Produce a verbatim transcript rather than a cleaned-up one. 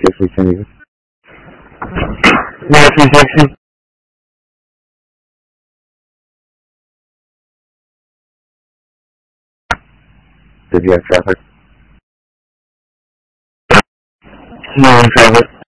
if we can even. Yeah, three sixty. Did you have traffic? No traffic.